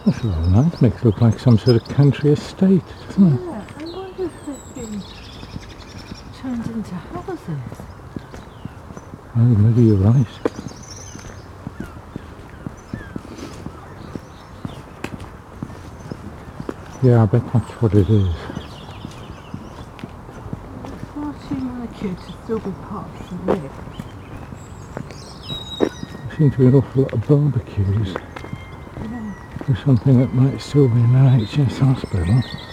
That's rather nice. Makes it look like some sort of country estate, doesn't it? Yeah, I wonder if they've been turned into houses. Oh, maybe you're right. Yeah, I bet that's what it is. It's far too manicured to still be part of the lift. There seem to be an awful lot of barbecues. Yeah. For something that might still be an NHS hospital.